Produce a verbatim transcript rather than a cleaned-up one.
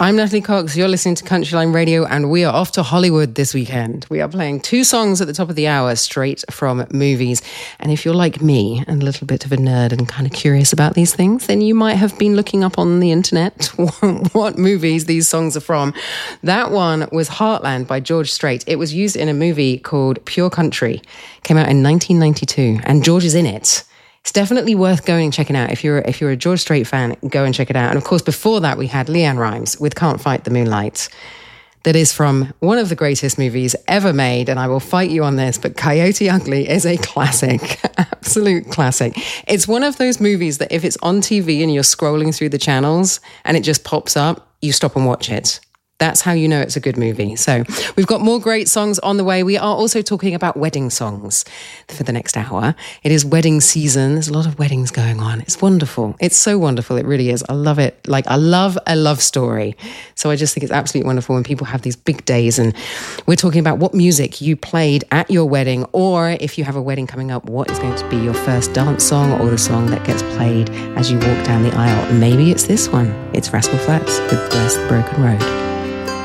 I'm Natalie Cox. You're listening to Countryline Radio, and we are off to Hollywood this weekend. We are playing two songs at the top of the hour straight from movies. And if you're like me and a little bit of a nerd and kind of curious about these things, then you might have been looking up on the internet what movies these songs are from. That one was Heartland by George Strait. It was used in a movie called Pure Country. Came out in nineteen ninety-two, and George is in it. It's definitely worth going and checking out. If you're if you're a George Strait fan, go and check it out. And of course, before that, we had LeAnn Rimes with Can't Fight the Moonlight. That is from one of the greatest movies ever made, and I will fight you on this, but Coyote Ugly is a classic, absolute classic. It's one of those movies that if it's on T V and you're scrolling through the channels and it just pops up, you stop and watch it. That's how you know it's a good movie. So we've got more great songs on the way. We are also talking about wedding songs for the next hour. It is wedding season. There's a lot of weddings going on. It's wonderful. It's so wonderful. It really is. I love it. Like, I love a love story. So I just think it's absolutely wonderful when people have these big days. And we're talking about what music you played at your wedding, or if you have a wedding coming up, what is going to be your first dance song or the song that gets played as you walk down the aisle. Maybe it's this one. It's Rascal Flatts with Bless the Broken Road.